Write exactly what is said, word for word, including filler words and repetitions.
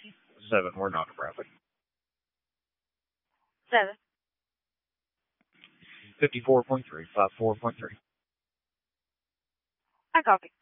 Seven, we're not a profit. Seven. Fifty-four point three, five four point three. I copy.